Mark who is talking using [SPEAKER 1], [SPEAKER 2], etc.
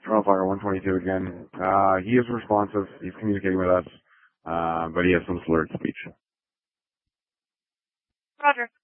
[SPEAKER 1] Trialfire 122 again. He is responsive. He's communicating with us, but he has some slurred speech.
[SPEAKER 2] Roger.